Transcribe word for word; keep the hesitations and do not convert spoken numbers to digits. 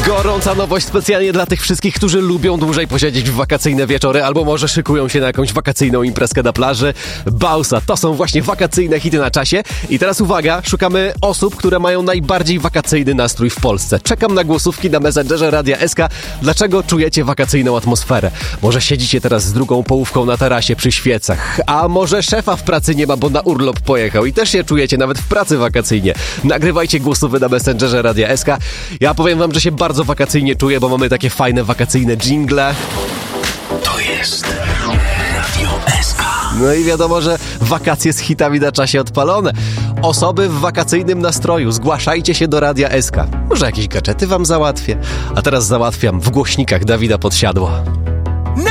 Gorąca nowość specjalnie dla tych wszystkich, którzy lubią dłużej posiedzieć w wakacyjne wieczory albo może szykują się na jakąś wakacyjną imprezkę na plaży. Bausa, to są właśnie wakacyjne hity na czasie. I teraz uwaga, szukamy osób, które mają najbardziej wakacyjny nastrój w Polsce. Czekam na głosówki na Messengerze Radia S K. Dlaczego czujecie wakacyjną atmosferę? Może siedzicie teraz z drugą połówką na tarasie przy świecach, a może szefa w pracy nie ma, bo na urlop pojechał i też się czujecie nawet w pracy wakacyjnie. Nagrywajcie głosówy na Messengerze Radia S K. Ja powiem wam, że się bardzo wakacyjnie czuję, bo mamy takie fajne wakacyjne dżingle. To jest Radio S K. No i wiadomo, że wakacje z hitami na czasie odpalone. Osoby w wakacyjnym nastroju, zgłaszajcie się do Radia S K. Może jakieś gadżety wam załatwię. A teraz załatwiam w głośnikach Dawida Podsiadło.